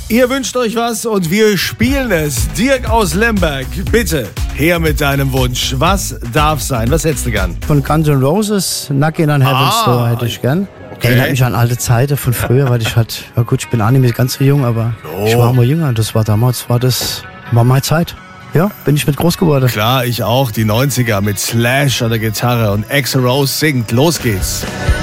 Ihr wünscht euch was und wir spielen es. Dirk aus Lemberg, bitte, her mit deinem Wunsch. Was darf sein? Was hättest du gern? Von Guns N' Roses, Knockin' on Heaven's Door hätte ich gern. Okay. Erinnert mich an alte Zeiten von früher, weil ich halt, ja gut, ich bin auch nicht mehr ganz so jung, aber ich war mal jünger und das war damals, war meine Zeit. Ja, bin ich mit groß geworden. Klar, ich auch. Die 90er mit Slash an der Gitarre und Axl Rose singt. Los geht's.